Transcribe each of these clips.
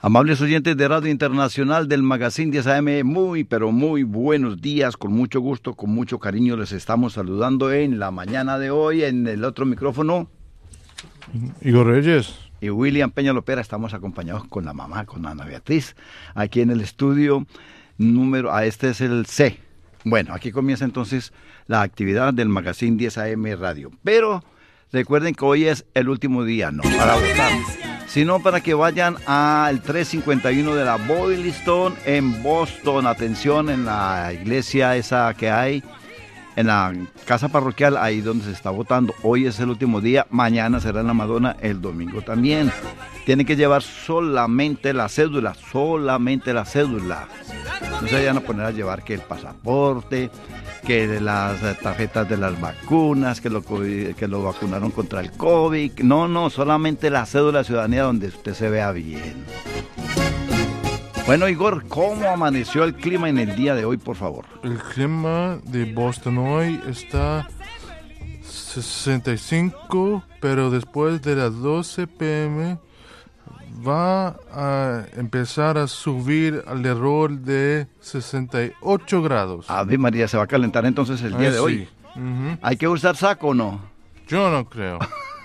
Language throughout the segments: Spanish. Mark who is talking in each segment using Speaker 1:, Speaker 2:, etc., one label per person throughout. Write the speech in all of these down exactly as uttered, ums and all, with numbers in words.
Speaker 1: Amables oyentes de Radio Internacional del Magazine diez A M, muy pero muy buenos días, con mucho gusto, con mucho cariño les estamos saludando en la mañana de hoy. En el otro micrófono,
Speaker 2: Igor Reyes
Speaker 1: y William Peña Lopera. Estamos acompañados con la mamá, con Ana Beatriz, aquí en el estudio número, ah, este es el C. Bueno, aquí comienza entonces la actividad del Magazine diez A M Radio, pero recuerden que hoy es el último día, no para votar, sino para que vayan al trescientos cincuenta y uno de la Boylston en Boston. Atención, en la iglesia esa que hay, en la casa parroquial, ahí donde se está votando. Hoy es el último día, mañana será en la Madonna, el domingo también. Tienen que llevar solamente la cédula, solamente la cédula. No se vayan a poner a llevar que el pasaporte, que las tarjetas de las vacunas, que lo, que lo vacunaron contra el COVID. No, no, solamente la cédula de ciudadanía donde usted se vea bien. Bueno, Igor, ¿cómo amaneció el clima en el día de hoy, por favor?
Speaker 2: El clima de Boston hoy está sesenta y cinco, pero después de las doce pe eme va a empezar a subir al error de sesenta y ocho grados.
Speaker 1: Ave María, se va a calentar entonces el día
Speaker 2: Ay,
Speaker 1: de
Speaker 2: sí.
Speaker 1: hoy.
Speaker 2: Uh-huh.
Speaker 1: ¿Hay que usar saco o no?
Speaker 2: Yo no creo.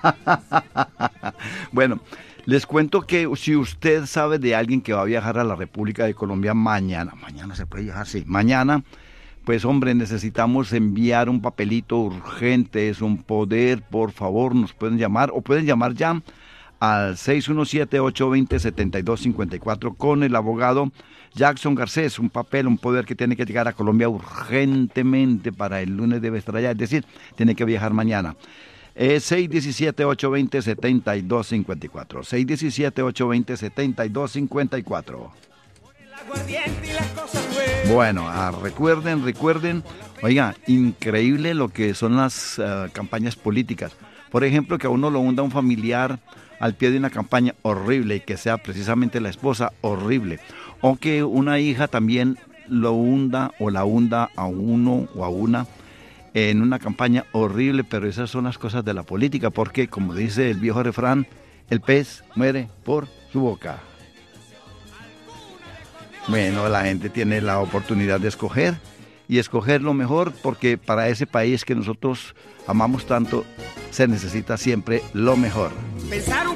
Speaker 1: Bueno, les cuento que si usted sabe de alguien que va a viajar a la República de Colombia mañana, mañana se puede viajar, sí, mañana, pues hombre, necesitamos enviar un papelito urgente, es un poder, por favor, nos pueden llamar o pueden llamar ya al seis uno siete, ocho dos cero, siete dos cinco cuatro con el abogado Jackson Garcés. Un papel, un poder que tiene que llegar a Colombia urgentemente para el lunes, debe estar allá, es decir, tiene que viajar mañana. Eh, seis uno siete, ocho dos cero, siete dos cinco cuatro, seis uno siete, ocho dos cero, siete dos cinco cuatro. Bueno, ah, recuerden, recuerden, oiga, increíble lo que son las uh, campañas políticas. Por ejemplo, que a uno lo hunda un familiar al pie de una campaña horrible y que sea precisamente la esposa, horrible. O que una hija también lo hunda o la hunda a uno o a una en una campaña horrible, pero esas son las cosas de la política, porque como dice el viejo refrán, el pez muere por su boca. Bueno, la gente tiene la oportunidad de escoger y escoger lo mejor, porque para ese país que nosotros amamos tanto se necesita siempre lo mejor.